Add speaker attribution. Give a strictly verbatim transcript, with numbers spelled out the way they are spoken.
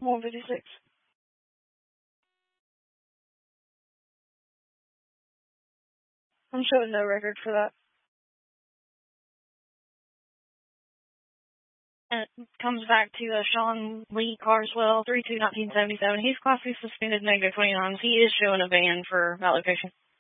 Speaker 1: one fifty-six. I'm showing no record for that. And it comes back to uh, Sean Lee Carswell, three two nineteen seventy-seven. He's Class C suspended, negative twenty-nine. He is showing a ban for that location.